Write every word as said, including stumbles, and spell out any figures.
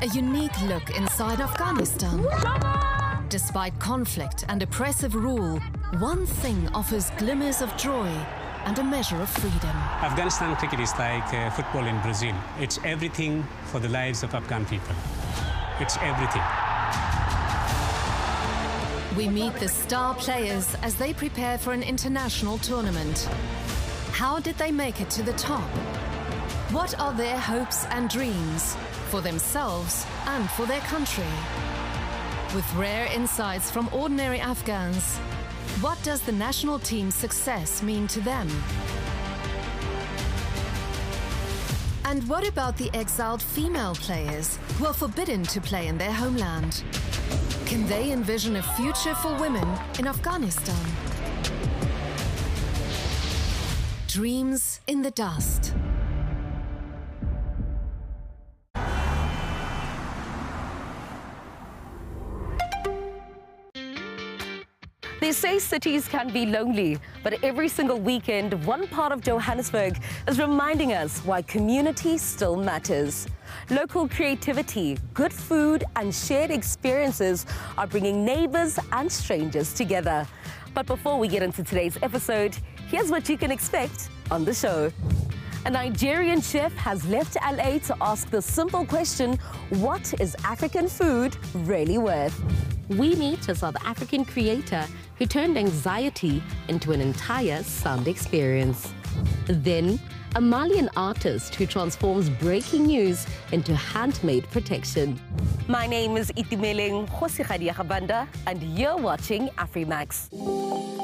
A unique look inside Afghanistan. Despite conflict and oppressive rule, one thing offers glimmers of joy and a measure of freedom. Afghanistan cricket is like uh, football in Brazil. It's everything for the lives of Afghan people. It's everything. We meet the star players as they prepare for an international tournament. How did they make it to the top? What are their hopes and dreams for themselves and for their country? With rare insights from ordinary Afghans, what does the national team's success mean to them? And what about the exiled female players who are forbidden to play in their homeland? Can they envision a future for women in Afghanistan? Dreams in the dust. They say cities can be lonely, but every single weekend, one part of Johannesburg is reminding us why community still matters. Local creativity, good food, and shared experiences are bringing neighbors and strangers together. But before we get into today's episode, here's what you can expect on the show. A Nigerian chef has left L A to ask the simple question, what is African food really worth? We meet a South African creator who turned anxiety into an entire sound experience. Then, a Malian artist who transforms breaking news into handmade protection. My name is Itumeleng Khosikgadi Khabanda, and you're watching Afrimax.